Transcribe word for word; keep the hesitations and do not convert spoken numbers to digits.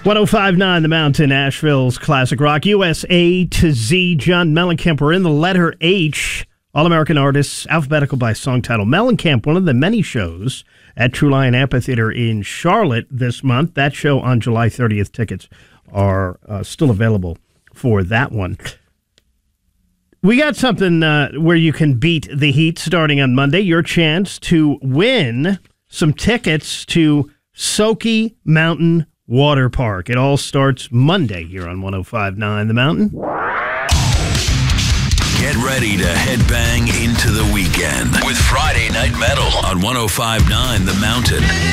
one oh five point nine The Mountain, Asheville's classic rock. U S A to Z. John Mellencamp. We're in the letter H. All-American Artists, alphabetical by song title. Mellencamp, one of the many shows at True Lion Amphitheater in Charlotte this month. That show on July thirtieth. Tickets are uh, still available for that one. We got something uh, where you can beat the heat starting on Monday. Your chance to win some tickets to Soaky Mountain Water Park. It all starts Monday here on one oh five point nine The Mountain. Get ready to headbang into the weekend with Friday Night Metal on one oh five point nine The Mountain.